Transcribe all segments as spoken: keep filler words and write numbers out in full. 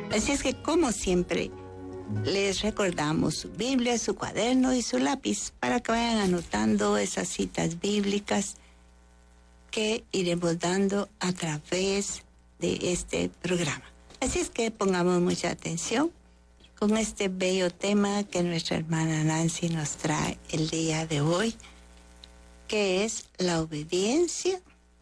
Así es que, como siempre, les recordamos su Biblia, su cuaderno y su lápiz para que vayan anotando esas citas bíblicas que iremos dando a través de este programa. Así es que pongamos mucha atención con este bello tema que nuestra hermana Nancy nos trae el día de hoy, que es la obediencia,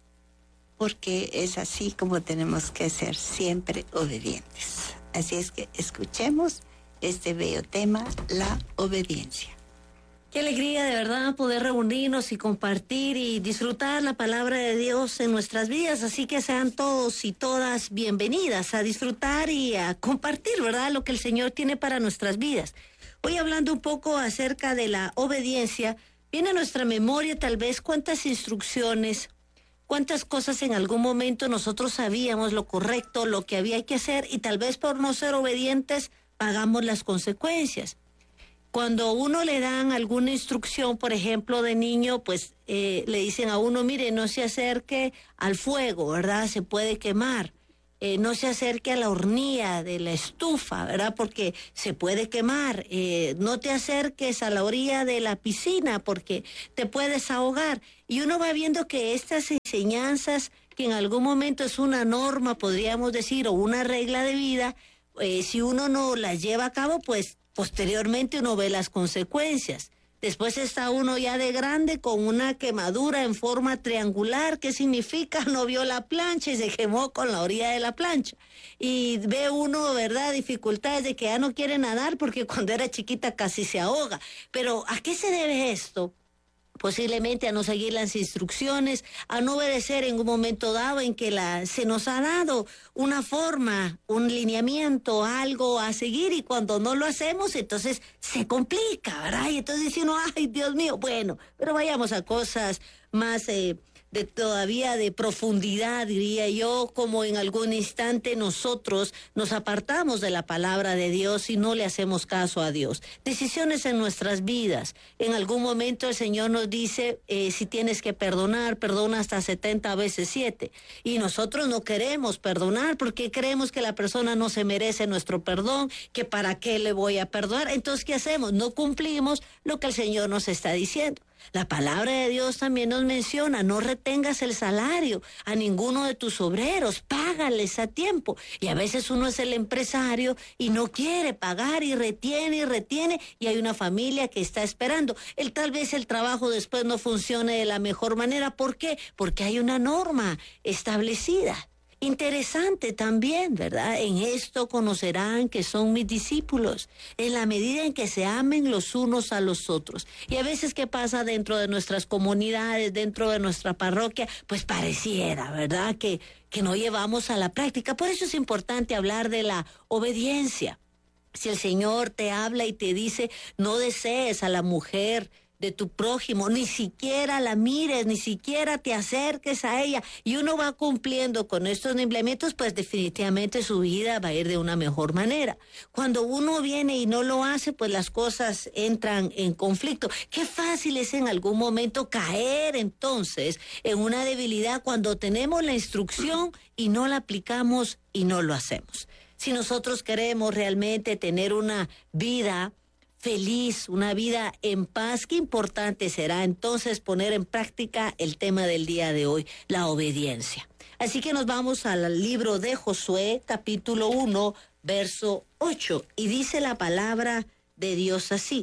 porque es así como tenemos que ser siempre obedientes. Así es que escuchemos este bello tema, la obediencia. Qué alegría de verdad poder reunirnos y compartir y disfrutar la palabra de Dios en nuestras vidas, así que sean todos y todas bienvenidas a disfrutar y a compartir, ¿verdad?, lo que el Señor tiene para nuestras vidas. Hoy, hablando un poco acerca de la obediencia, viene a nuestra memoria tal vez cuántas instrucciones, cuántas cosas en algún momento nosotros sabíamos lo correcto, lo que había que hacer, y tal vez por no ser obedientes pagamos las consecuencias. Cuando uno le dan alguna instrucción, por ejemplo, de niño, pues eh, le dicen a uno, mire, no se acerque al fuego, ¿verdad? Se puede quemar. Eh, no se acerque a la hornilla de la estufa, ¿verdad? Porque se puede quemar. Eh, no te acerques a la orilla de la piscina porque te puedes ahogar. Y uno va viendo que estas enseñanzas, que en algún momento es una norma, podríamos decir, o una regla de vida, eh, si uno no las lleva a cabo, pues posteriormente uno ve las consecuencias. Después está uno ya de grande con una quemadura en forma triangular. ¿Qué significa? No vio la plancha y se quemó con la orilla de la plancha. Y ve uno, ¿verdad?, dificultades de que ya no quiere nadar porque cuando era chiquita casi se ahoga. Pero ¿a qué se debe esto? Posiblemente a no seguir las instrucciones, a no obedecer en un momento dado en que la, se nos ha dado una forma, un lineamiento, algo a seguir, y cuando no lo hacemos, entonces se complica, ¿verdad? Y entonces dice uno, ay, Dios mío, bueno, pero vayamos a cosas más eh, de todavía de profundidad, diría yo, como en algún instante nosotros nos apartamos de la palabra de Dios y no le hacemos caso a Dios. Decisiones en nuestras vidas. En algún momento el Señor nos dice, eh, si tienes que perdonar, perdona hasta setenta veces siete. Y nosotros no queremos perdonar porque creemos que la persona no se merece nuestro perdón, que para qué le voy a perdonar. Entonces, ¿qué hacemos? No cumplimos lo que el Señor nos está diciendo. La palabra de Dios también nos menciona, no retengas el salario a ninguno de tus obreros, págales a tiempo. Y a veces uno es el empresario y no quiere pagar y retiene y retiene, y hay una familia que está esperando. El, tal vez el trabajo después no funcione de la mejor manera. ¿Por qué? Porque hay una norma establecida. Interesante también, ¿verdad? En esto conocerán que son mis discípulos, en la medida en que se amen los unos a los otros. Y a veces, ¿qué pasa dentro de nuestras comunidades, dentro de nuestra parroquia? Pues pareciera, ¿verdad?, que, que no llevamos a la práctica. Por eso es importante hablar de la obediencia. Si el Señor te habla y te dice, no desees a la mujer de tu prójimo, ni siquiera la mires, ni siquiera te acerques a ella, y uno va cumpliendo con estos implementos, pues definitivamente su vida va a ir de una mejor manera. Cuando uno viene y no lo hace, pues las cosas entran en conflicto. Qué fácil es en algún momento caer entonces en una debilidad cuando tenemos la instrucción y no la aplicamos y no lo hacemos. Si nosotros queremos realmente tener una vida feliz, una vida en paz, qué importante será entonces poner en práctica el tema del día de hoy, la obediencia. Así que nos vamos al libro de Josué, capítulo uno, verso ocho, y dice la palabra de Dios así: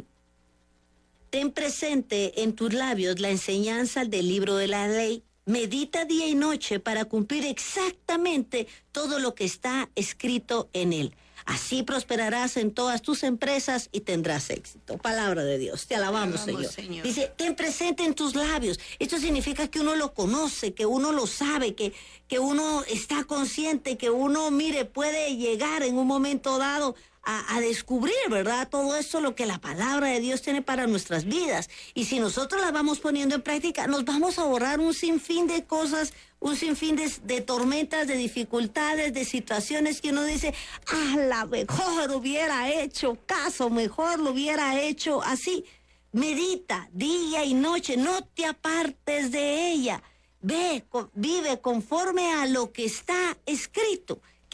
ten presente en tus labios la enseñanza del libro de la ley, medita día y noche para cumplir exactamente todo lo que está escrito en él. Así prosperarás en todas tus empresas y tendrás éxito. Palabra de Dios. Te alabamos, Te alabamos Señor. Señor. Dice, ten presente en tus labios. Esto significa que uno lo conoce, que uno lo sabe, que, que uno está consciente, que uno, mire, puede llegar en un momento dado a, a descubrir, ¿verdad? Todo esto, lo que la palabra de Dios tiene para nuestras vidas. Y si nosotros la vamos poniendo en práctica, nos vamos a ahorrar un sinfín de cosas, un sinfín de, de tormentas, de dificultades, de situaciones que uno dice, ah, la mejor hubiera hecho caso, mejor lo hubiera hecho así. Medita día y noche, no te apartes de ella. Ve, vive conforme a lo que está escrito. Qué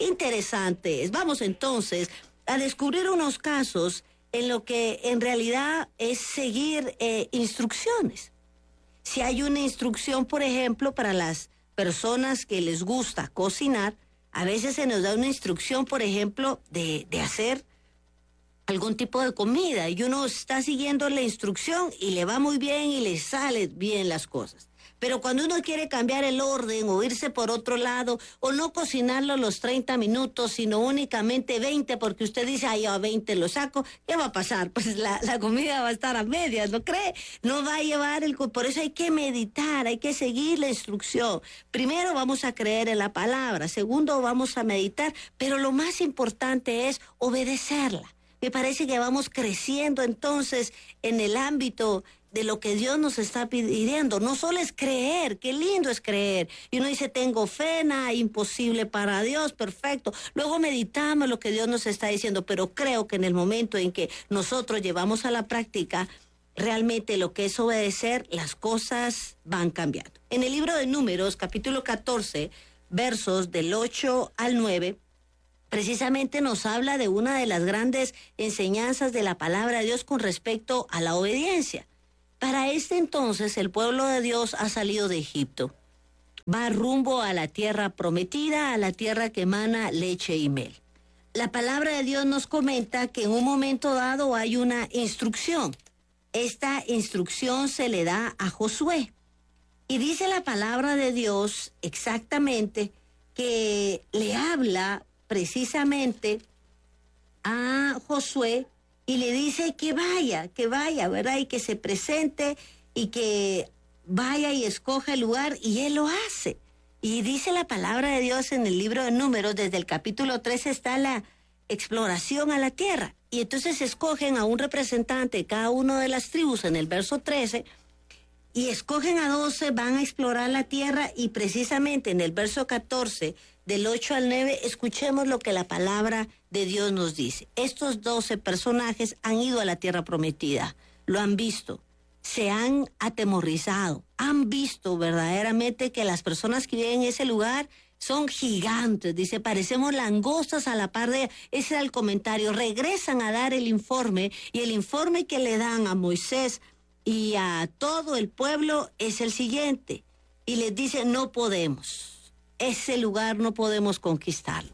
Qué interesante es. Vamos entonces a descubrir unos casos en lo que en realidad es seguir eh, instrucciones. Si hay una instrucción, por ejemplo, para las personas que les gusta cocinar, a veces se nos da una instrucción, por ejemplo, de, de hacer algún tipo de comida y uno está siguiendo la instrucción y le va muy bien y le salen bien las cosas. Pero cuando uno quiere cambiar el orden o irse por otro lado o no cocinarlo los treinta minutos, sino únicamente veinte, porque usted dice, ay, a veinte lo saco, ¿qué va a pasar? Pues la, la comida va a estar a medias, ¿no cree? No va a llevar el... Por eso hay que meditar, hay que seguir la instrucción. Primero vamos a creer en la palabra, segundo vamos a meditar, pero lo más importante es obedecerla. Me parece que vamos creciendo entonces en el ámbito de lo que Dios nos está pidiendo. No solo es creer, qué lindo es creer. Y uno dice, tengo fe, nada imposible para Dios, perfecto. Luego meditamos lo que Dios nos está diciendo, pero creo que en el momento en que nosotros llevamos a la práctica realmente lo que es obedecer, las cosas van cambiando. En el libro de Números, capítulo catorce, versos del ocho al nueve, precisamente nos habla de una de las grandes enseñanzas de la palabra de Dios con respecto a la obediencia. Para este entonces el pueblo de Dios ha salido de Egipto. Va rumbo a la tierra prometida, a la tierra que emana leche y miel. La palabra de Dios nos comenta que en un momento dado hay una instrucción. Esta instrucción se le da a Josué. Y dice la palabra de Dios exactamente que le habla precisamente a Josué y le dice que vaya, que vaya, ¿verdad? Y que se presente y que vaya y escoja el lugar, y él lo hace. Y dice la palabra de Dios en el libro de Números, desde el capítulo trece está la exploración a la tierra. Y entonces escogen a un representante de cada una de las tribus en el verso trece, y escogen a doce, van a explorar la tierra, y precisamente en el verso catorce, del ocho al nueve, escuchemos lo que la palabra de Dios nos dice. Estos doce personajes han ido a la tierra prometida, lo han visto, se han atemorizado, han visto verdaderamente que las personas que viven en ese lugar son gigantes, dice, parecemos langostas a la par de... Ese era el comentario. Regresan a dar el informe, y el informe que le dan a Moisés y a todo el pueblo es el siguiente, y les dice, no podemos. Ese lugar no podemos conquistarlo.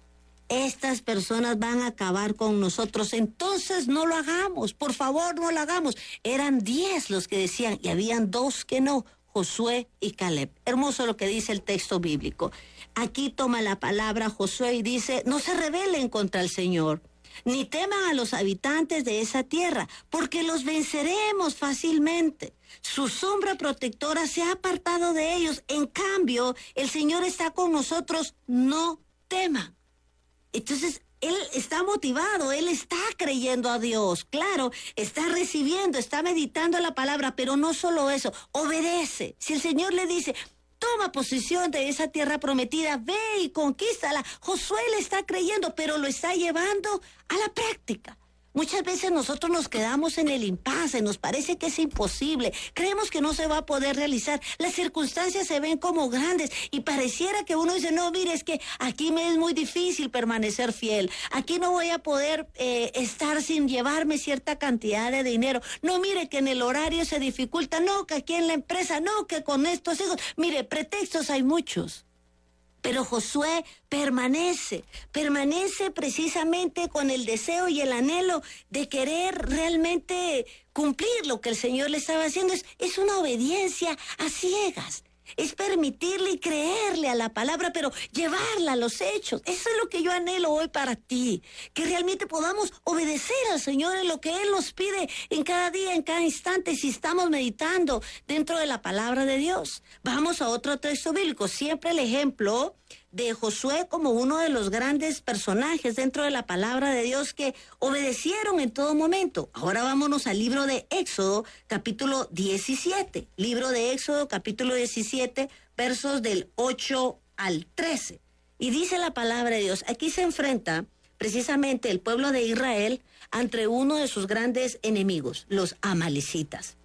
Estas personas van a acabar con nosotros, entonces no lo hagamos, por favor no lo hagamos. Eran diez los que decían y habían dos que no, Josué y Caleb. Hermoso lo que dice el texto bíblico. Aquí toma la palabra Josué y dice, no se rebelen contra el Señor, ni teman a los habitantes de esa tierra, porque los venceremos fácilmente. Su sombra protectora se ha apartado de ellos. En cambio, el Señor está con nosotros, no teman. Entonces, él está motivado, él está creyendo a Dios. Claro, está recibiendo, está meditando la palabra, pero no solo eso, obedece. Si el Señor le dice, toma posesión de esa tierra prometida, ve y conquístala, Josué le está creyendo, pero lo está llevando a la práctica. Muchas veces nosotros nos quedamos en el impasse, nos parece que es imposible, creemos que no se va a poder realizar, las circunstancias se ven como grandes y pareciera que uno dice, no, mire, es que aquí me es muy difícil permanecer fiel, aquí no voy a poder eh, estar sin llevarme cierta cantidad de dinero, no, mire que en el horario se dificulta, no, que aquí en la empresa, no, que con estos hijos, mire, pretextos hay muchos. Pero Josué permanece, permanece precisamente con el deseo y el anhelo de querer realmente cumplir lo que el Señor le estaba haciendo. Es, es una obediencia a ciegas. Es permitirle y creerle a la palabra, pero llevarla a los hechos. Eso es lo que yo anhelo hoy para ti. Que realmente podamos obedecer al Señor en lo que Él nos pide en cada día, en cada instante, si estamos meditando dentro de la palabra de Dios. Vamos a otro texto bíblico. Siempre el ejemplo de Josué como uno de los grandes personajes dentro de la palabra de Dios que obedecieron en todo momento. Ahora vámonos al libro de Éxodo, capítulo diecisiete. Libro de Éxodo, capítulo diecisiete, versos del ocho al trece. Y dice la palabra de Dios, aquí se enfrenta precisamente el pueblo de Israel ante uno de sus grandes enemigos, los amalecitas.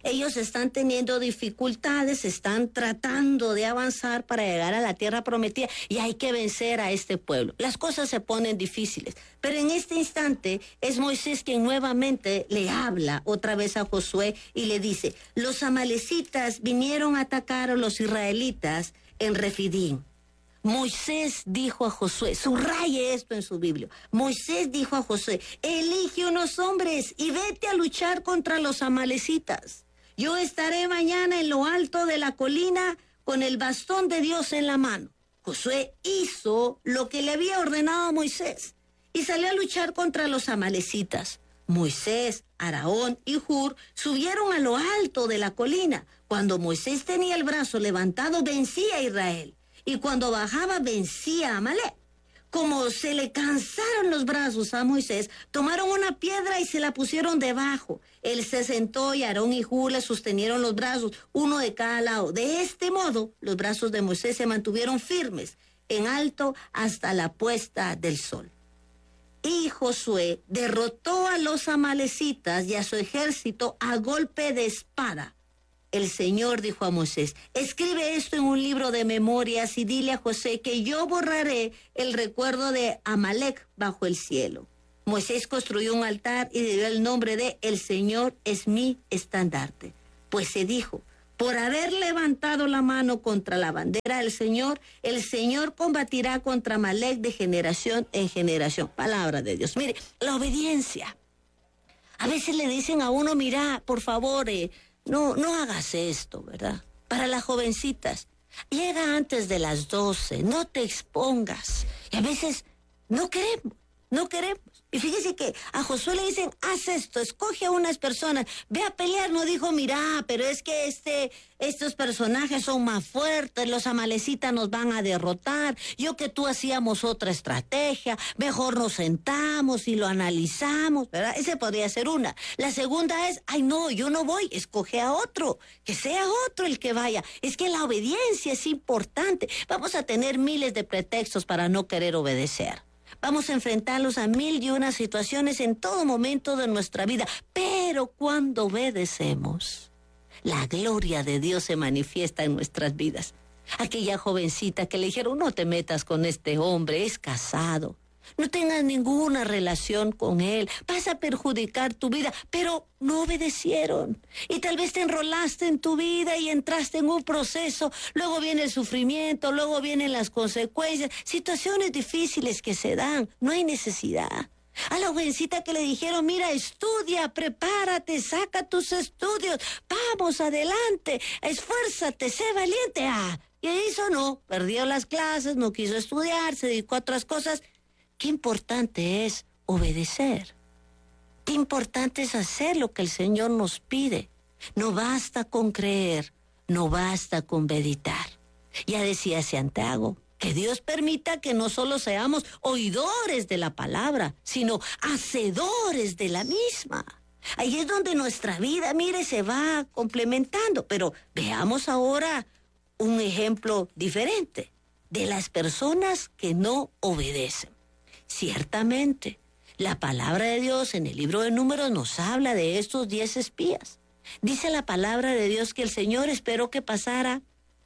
Ellos están teniendo dificultades, están tratando de avanzar para llegar a la tierra prometida y hay que vencer a este pueblo. Las cosas se ponen difíciles, pero en este instante es Moisés quien nuevamente le habla otra vez a Josué y le dice, los amalecitas vinieron a atacar a los israelitas en Refidim. Moisés dijo a Josué, subraye esto en su Biblia, Moisés dijo a Josué, elige unos hombres y vete a luchar contra los amalecitas. Yo estaré mañana en lo alto de la colina con el bastón de Dios en la mano. Josué hizo lo que le había ordenado a Moisés y salió a luchar contra los amalecitas. Moisés, Aarón y Hur subieron a lo alto de la colina. Cuando Moisés tenía el brazo levantado, vencía a Israel. Y cuando bajaba, vencía a Amalek. Como se le cansaron los brazos a Moisés, tomaron una piedra y se la pusieron debajo. Él se sentó y Aarón y Hur le sostenieron los brazos, uno de cada lado. De este modo, los brazos de Moisés se mantuvieron firmes en alto hasta la puesta del sol. Y Josué derrotó a los amalecitas y a su ejército a golpe de espada. El Señor dijo a Moisés, escribe esto en un libro de memorias y dile a José que yo borraré el recuerdo de Amalek bajo el cielo. Moisés construyó un altar y le dio el nombre de El Señor es mi estandarte. Pues se dijo, por haber levantado la mano contra la bandera del Señor, el Señor combatirá contra Amalek de generación en generación. Palabra de Dios. Mire, la obediencia. A veces le dicen a uno, mira, por favor, eh, No, no hagas esto, ¿verdad? Para las jovencitas, llega antes de las doce, no te expongas. Y a veces no queremos, no queremos. Y fíjese que a Josué le dicen, haz esto, escoge a unas personas, ve a pelear. No dijo, mira, pero es que este, estos personajes son más fuertes, los amalecitas nos van a derrotar. Yo que tú hacíamos otra estrategia, mejor nos sentamos y lo analizamos, ¿verdad? Esa podría ser una. La segunda es, ay no, yo no voy, escoge a otro, que sea otro el que vaya. Es que la obediencia es importante. Vamos a tener miles de pretextos para no querer obedecer. Vamos a enfrentarlos a mil y una situaciones en todo momento de nuestra vida. Pero cuando obedecemos, la gloria de Dios se manifiesta en nuestras vidas. Aquella jovencita que le dijeron, no te metas con este hombre, es casado. No tengas ninguna relación con él, vas a perjudicar tu vida, pero no obedecieron. Y tal vez te enrolaste en tu vida y entraste en un proceso, luego viene el sufrimiento, luego vienen las consecuencias, situaciones difíciles que se dan, no hay necesidad. A la jovencita que le dijeron, mira, estudia, prepárate, saca tus estudios, vamos adelante, esfuérzate, sé valiente. Ah, y eso no, perdió las clases, no quiso estudiar, se dedicó a otras cosas. Qué importante es obedecer. Qué importante es hacer lo que el Señor nos pide. No basta con creer, no basta con meditar. Ya decía Santiago, que Dios permita que no solo seamos oidores de la palabra, sino hacedores de la misma. Ahí es donde nuestra vida, mire, se va complementando. Pero veamos ahora un ejemplo diferente de las personas que no obedecen. Ciertamente, la palabra de Dios en el libro de Números nos habla de estos diez espías. Dice la palabra de Dios que el Señor esperó que pasara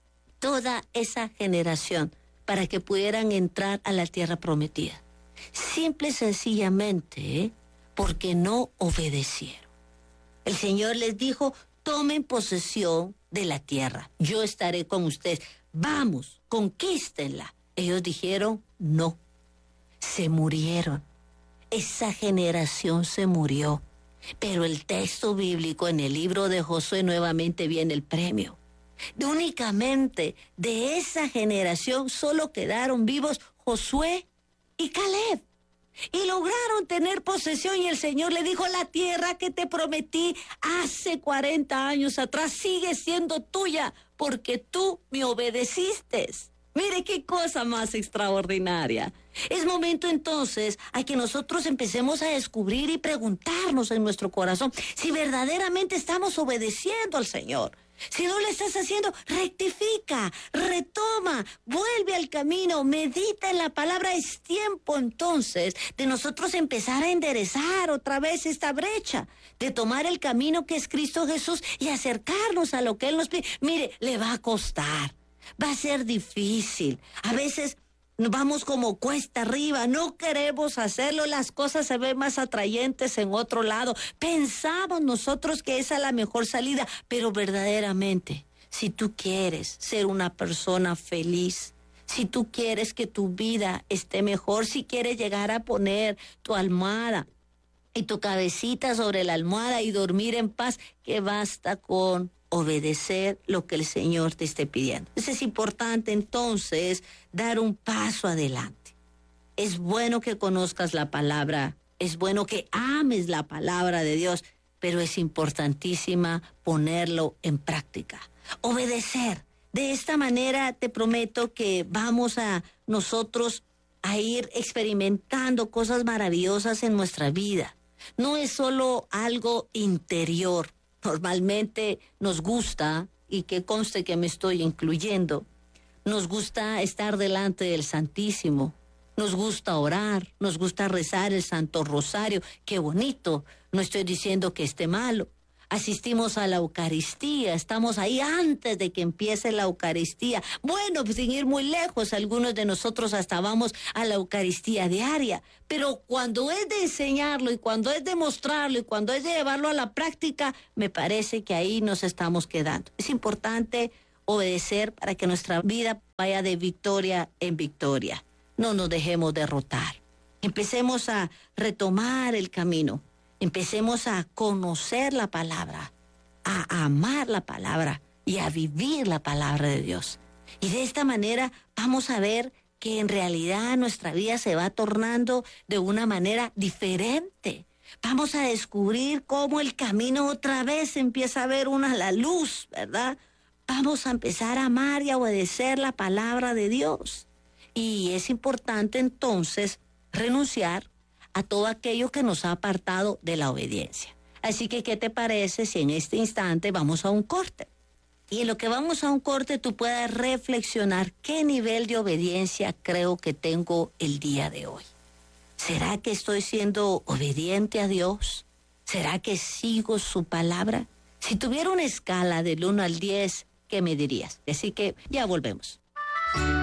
toda esa generación para que pudieran entrar a la tierra prometida. Simple y sencillamente, ¿eh? porque no obedecieron. El Señor les dijo, tomen posesión de la tierra, yo estaré con ustedes, vamos, conquístenla. Ellos dijeron, no. Se murieron. Esa generación se murió. Pero el texto bíblico en el libro de Josué nuevamente viene el premio. De únicamente de esa generación solo quedaron vivos Josué y Caleb. Y lograron tener posesión y el Señor le dijo, la tierra que te prometí hace cuarenta años atrás sigue siendo tuya porque tú me obedeciste. Mire qué cosa más extraordinaria. Es momento entonces a que nosotros empecemos a descubrir y preguntarnos en nuestro corazón si verdaderamente estamos obedeciendo al Señor. Si no lo estás haciendo, rectifica, retoma, vuelve al camino, medita en la palabra. Es tiempo entonces de nosotros empezar a enderezar otra vez esta brecha, de tomar el camino que es Cristo Jesús y acercarnos a lo que Él nos pide. Mire, le va a costar, va a ser difícil. A veces vamos como cuesta arriba, no queremos hacerlo, las cosas se ven más atrayentes en otro lado. Pensamos nosotros que esa es la mejor salida, pero verdaderamente, si tú quieres ser una persona feliz, si tú quieres que tu vida esté mejor, si quieres llegar a poner tu almohada y tu cabecita sobre la almohada y dormir en paz, que basta con obedecer lo que el Señor te esté pidiendo. Es importante entonces dar un paso adelante. Es bueno que conozcas la palabra, es bueno que ames la palabra de Dios, pero es importantísima ponerlo en práctica. Obedecer. De esta manera te prometo que vamos a nosotros a ir experimentando cosas maravillosas en nuestra vida. No es solo algo interior. Normalmente nos gusta, y que conste que me estoy incluyendo, nos gusta estar delante del Santísimo, nos gusta orar, nos gusta rezar el Santo Rosario. Qué bonito, no estoy diciendo que esté malo. Asistimos a la Eucaristía, estamos ahí antes de que empiece la Eucaristía. Bueno, pues sin ir muy lejos, algunos de nosotros hasta vamos a la Eucaristía diaria. Pero cuando es de enseñarlo y cuando es de mostrarlo y cuando es de llevarlo a la práctica, me parece que ahí nos estamos quedando. Es importante obedecer para que nuestra vida vaya de victoria en victoria. No nos dejemos derrotar. Empecemos a retomar el camino. Empecemos a conocer la palabra, a amar la palabra y a vivir la palabra de Dios. Y de esta manera vamos a ver que en realidad nuestra vida se va tornando de una manera diferente. Vamos a descubrir cómo el camino otra vez empieza a ver una la luz, ¿verdad? Vamos a empezar a amar y a obedecer la palabra de Dios. Y es importante entonces renunciar a todo aquello que nos ha apartado de la obediencia. Así que, ¿qué te parece si en este instante vamos a un corte? Y en lo que vamos a un corte tú puedas reflexionar qué nivel de obediencia creo que tengo el día de hoy. ¿Será que estoy siendo obediente a Dios? ¿Será que sigo su palabra? Si tuviera una escala del uno al diez, ¿qué me dirías? Así que ya volvemos.